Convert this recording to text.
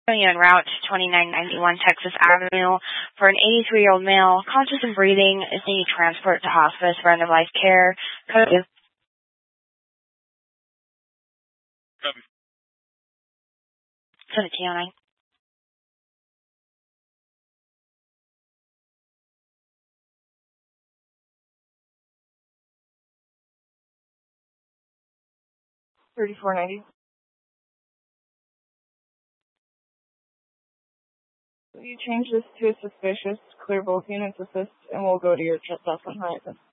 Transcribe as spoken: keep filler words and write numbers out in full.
En route to twenty-nine ninety-one Texas Avenue for an eighty-three-year-old male, conscious and breathing, is needing transport to hospice for end-of-life care. Code two. Copy. seventeen oh nine. thirty-four ninety. You change this to a suspicious, clear both units assist, and we'll go to your chest off on Hyatt.